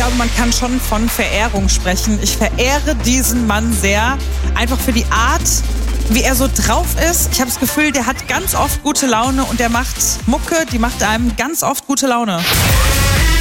glaube, man kann schon von Verehrung sprechen. Ich verehre diesen Mann sehr, einfach für die Art, wie er so drauf ist. Ich habe das Gefühl, der hat ganz oft gute Laune und der macht Mucke, die macht einem ganz oft gute Laune.